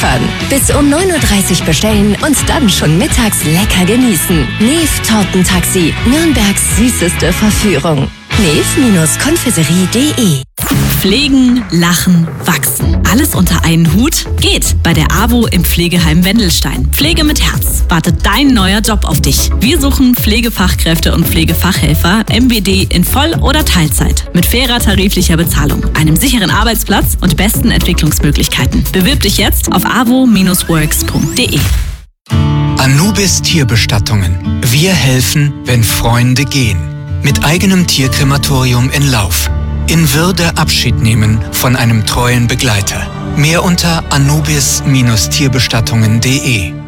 liefern. Bis um 9:30 Uhr bestellen und dann schon mittags lecker genießen. Neef Tortentaxi, Nürnbergs süßeste Verführung. neef-confiserie.de. Pflegen, lachen, wachsen. Alles unter einen Hut? Geht bei der AWO im Pflegeheim Wendelstein. Pflege mit Herz. Wartet dein neuer Job auf dich. Wir suchen Pflegefachkräfte und Pflegefachhelfer, MBD in Voll- oder Teilzeit. Mit fairer tariflicher Bezahlung, einem sicheren Arbeitsplatz und besten Entwicklungsmöglichkeiten. Bewirb dich jetzt auf avo-works.de. Anubis Tierbestattungen. Wir helfen, wenn Freunde gehen. Mit eigenem Tierkrematorium in Lauf. In Würde Abschied nehmen von einem treuen Begleiter. Mehr unter anubis-tierbestattungen.de.